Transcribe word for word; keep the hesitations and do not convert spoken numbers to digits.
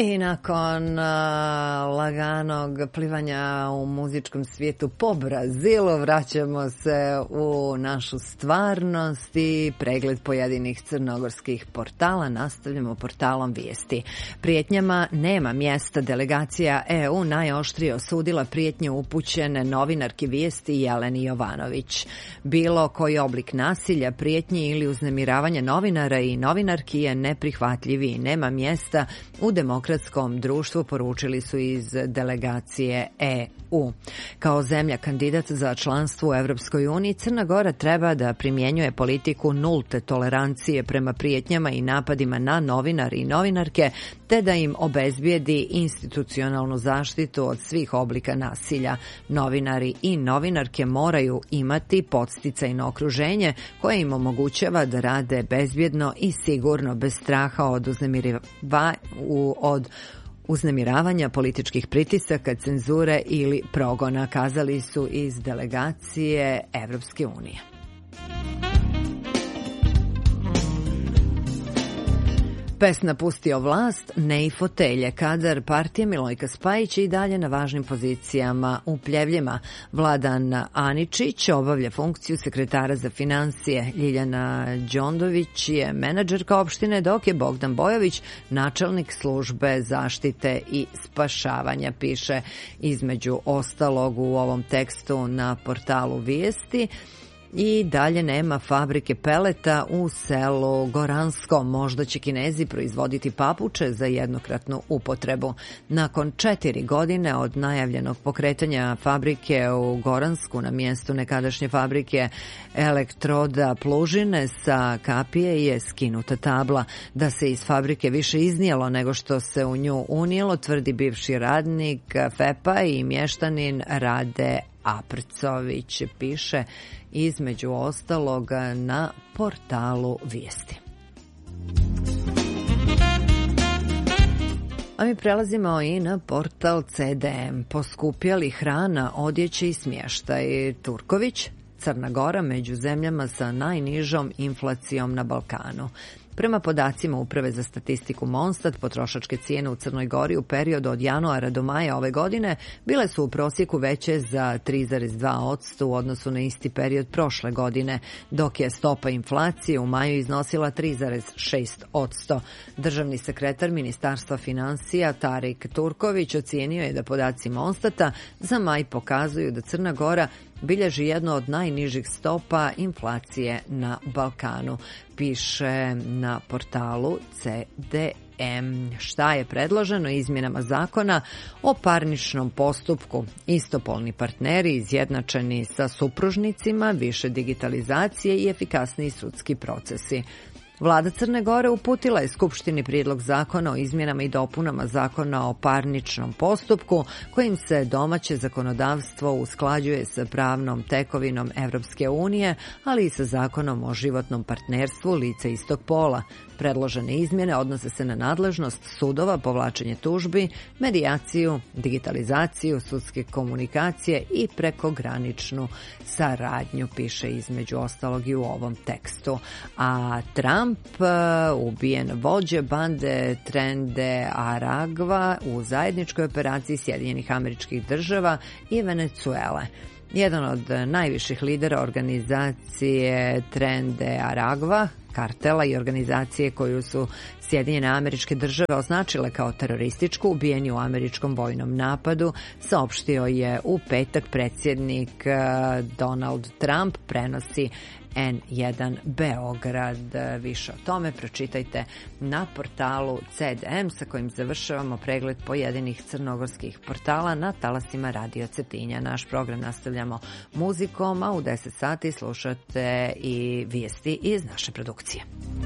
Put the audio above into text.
I nakon uh, laganog plivanja u muzičkom svijetu po Brazilu vraćamo se u našu stvarnost i pregled pojedinih crnogorskih portala nastavljamo portalom Vijesti. Prijetnjama nema mjesta. Delegacija E U najoštrije osudila prijetnje upućene novinarki Vijesti Jeleni Jovanović. Bilo koji oblik nasilja, prijetnji ili uznemiravanja novinara i novinarki je neprihvatljiv i nema mjesta u demokratskom društvu, poručili su iz delegacije E U. Kao zemlja kandidat za članstvo u Evropskoj uniji, Crna Gora treba da primjenjuje politiku nulte tolerancije prema prijetnjama i napadima na novinare i novinarke, te da im obezbijedi institucionalnu zaštitu od svih oblika nasilja. Novinari i novinarke moraju imati podsticajno okruženje koje im omogućava da rade bezbjedno i sigurno, bez straha od uznemirava, od uznemiravanja, političkih pritisaka, cenzure ili progona, kazali su iz delegacije Evropske unije. Pes napustio vlast, ne i fotelje. Kadar partije Milojka Spajić i dalje na važnim pozicijama u Pljevljima. Vladan Aničić obavlja funkciju sekretara za financije. Ljiljana Đondović je menadžerka opštine, dok je Bogdan Bojović načelnik službe zaštite i spašavanja, piše između ostalog u ovom tekstu na portalu Vijesti. I dalje nema fabrike peleta u selu Goransko. Možda će Kinezi proizvoditi papuče za jednokratnu upotrebu. Nakon četiri godine od najavljenog pokretanja fabrike u Goransku na mjestu nekadašnje fabrike Elektroda Plužine sa kapije je skinuta tabla. Da se iz fabrike više iznijelo nego što se u nju unijelo, tvrdi bivši radnik F E P-a i mještanin Rade Aprcović, piše između ostalog na portalu Vijesti. A mi prelazimo i na portal C D M. Poskupjeli hrana, odjeće i smještaj. Turković, Crna Gora među zemljama sa najnižom inflacijom na Balkanu. Prema podacima Uprave za statistiku Monstat, potrošačke cijene u Crnoj Gori u periodu od januara do maja ove godine bile su u prosjeku veće za tri zarez dva posto u odnosu na isti period prošle godine, dok je stopa inflacije u maju iznosila tri zarez šest posto. Državni sekretar Ministarstva financija Tarik Turković ocijenio je da podaci Monstata za maj pokazuju da Crna Gora bilježi jedno od najnižih stopa inflacije na Balkanu, piše na portalu C D M. Šta je predloženo izmjenama zakona o parničnom postupku? Istopolni partneri izjednačeni sa supružnicima, više digitalizacije i efikasniji sudski procesi. Vlada Crne Gore uputila je Skupštini prijedlog zakona o izmjenama i dopunama zakona o parničnom postupku, kojim se domaće zakonodavstvo usklađuje sa pravnom tekovinom Evropske unije, ali i sa zakonom o životnom partnerstvu lica istog pola. Predložene izmjene odnose se na nadležnost sudova, povlačenje tužbi, medijaciju, digitalizaciju, sudske komunikacije i prekograničnu saradnju, piše između ostalog i u ovom tekstu. A Trump, ubijen vođa bande Trende Aragva u zajedničkoj operaciji Sjedinjenih Američkih Država i Venecuele. Jedan od najviših lidera organizacije Trende Aragva, kartela i organizacije koju su Sjedinjene Američke Države označile kao terorističku, ubijeni u američkom vojnom napadu, saopštio je u petak predsjednik Donald Trump, prenosi N jedan Beograd. Više o tome pročitajte na portalu C D M, sa kojim završavamo pregled pojedinih crnogorskih portala na talasima Radio Cetinja. Naš program nastavljamo muzikom, a u deset sati slušate i vijesti iz naše produkcije.